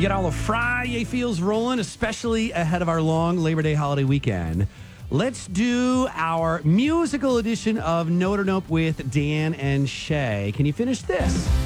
You got all the Friday feels rolling, especially ahead of our long Labor Day holiday weekend. Let's do our musical edition of Note or Nope with Dan and Shay. Can you finish this?